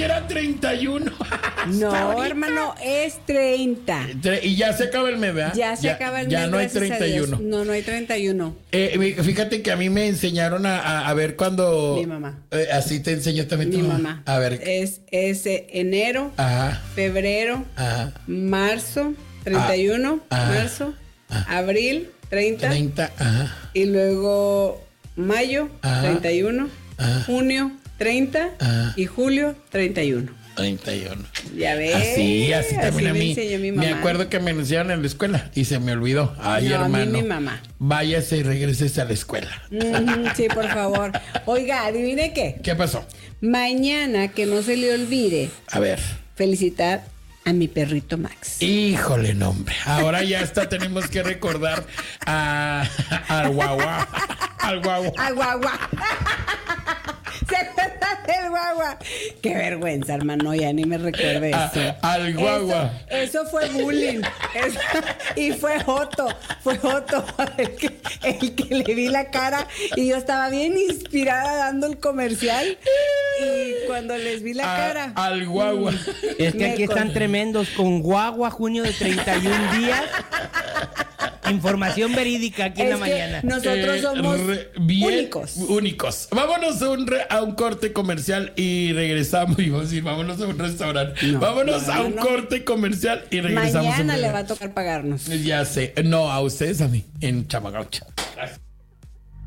era 31. No, hermano, es 30. Y ya se acaba el mes, ¿verdad? Ya se acaba el mes. Ya no hay gracias a 31. Dios. No hay 31. Fíjate que a mí me enseñaron a ver cuando... Mi mamá. Así te enseñó también Mi tu mamá. A ver. Es enero, Ajá. febrero, Ajá. marzo, 31, marzo, abril, 30, Ajá. y luego mayo, Ajá. 31, Ajá. junio, 30, Ajá. y julio, 31. 31. Ya ves. Así también a me mí. enseñó mi mamá. Me acuerdo que me enseñaron en la escuela y se me olvidó. Ay, No, hermano. a mí mi mamá. Váyase y regrese a la escuela. Sí, por favor. Oiga, adivine qué. ¿Qué pasó? Mañana, que no se le olvide A ver. felicitar a mi perrito Max. Híjole, no, hombre. Ahora ya hasta tenemos que recordar al guagua. Al guagua. ¡Al guagua! ¿Se acuerdan del guagua? Qué vergüenza, hermano, ya ni me recuerde eso. Al guagua. Eso fue bullying. Y fue Joto. Fue Joto el que le vi la cara y yo estaba bien inspirada dando el comercial. Y cuando les vi la cara. Al guagua. Es que aquí están tremendos con guagua, junio de 31 días. Información verídica aquí en la mañana. Nosotros somos únicos. Vámonos a un corte comercial y regresamos. Y vamos a decir, vámonos a un restaurante. Vámonos a un corte comercial y regresamos. Mañana le va a tocar pagarnos. Ya sé. No, a ustedes, a mí, en Chamagaucha. Gracias.